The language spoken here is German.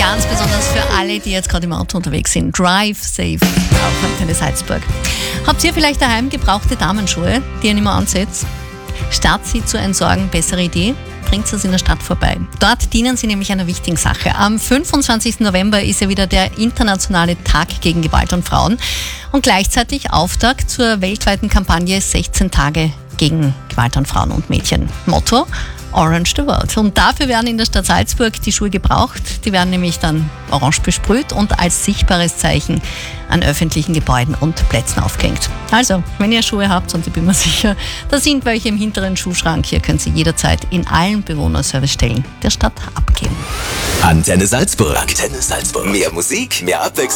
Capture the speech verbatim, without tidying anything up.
Ganz besonders für alle, die jetzt gerade im Auto unterwegs sind. Drive safe auf Antenne Salzburg. Habt ihr vielleicht daheim gebrauchte Damenschuhe, die ihr nicht mehr anzieht? Statt sie zu entsorgen, bessere Idee, bringt sie in der Stadt vorbei. Dort dienen sie nämlich einer wichtigen Sache. Am fünfundzwanzigsten November ist ja wieder der internationale Tag gegen Gewalt an Frauen und gleichzeitig Auftakt zur weltweiten Kampagne sechzehn Tage gegen Gewalt an Frauen und Mädchen. Motto: Orange the World. Und dafür werden in der Stadt Salzburg die Schuhe gebraucht. Die werden nämlich dann orange besprüht und als sichtbares Zeichen an öffentlichen Gebäuden und Plätzen aufgehängt. Also, wenn ihr Schuhe habt, und ich bin mir sicher, da sind welche im hinteren Schuhschrank, hier könnt ihr jederzeit in allen Bewohnerservicestellen der Stadt abgeben. Antenne Salzburg. Antenne Salzburg. Mehr Musik, mehr Abwechslung.